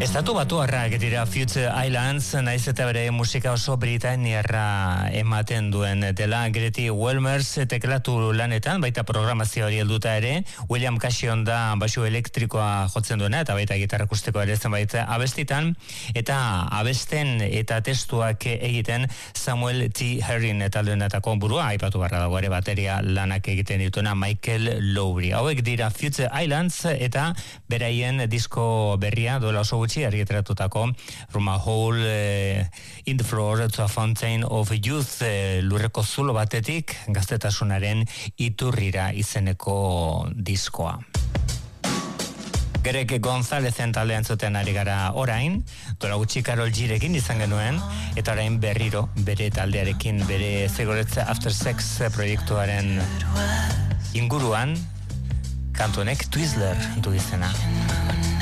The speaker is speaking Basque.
Estatu batuarrak dira Future Islands, naiz eta bere musika oso britainiarra ematen duen dela. Greti Welmers teklatu lanetan, baita programazio hori helduta ere, William Cashion da basu elektrikoa jotzen duena, eta baita gitarra akustikoa ere zenbait abestitan, eta abesten eta testuak egiten Samuel T. Herring taldeonetako burua, aipatu barra dago ere bateria lanak egiten dituna Michael Lowry. Hauek dira Future Islands, eta beraien disko berria duela oso gutxi argitaratutako From a Hole in the Floor to a Fountain of Youth lurreko zulo batetik gaztetasunaren iturrira izeneko diskoa. Greg Gonzalezen taldean zuten ari gara orain, duela gutxi Karol Girekin izan genuen, eta orain berriro bere taldearekin, bere Cigarettes After Sex proiektuaren inguruan, kantunek Twizzler du izena.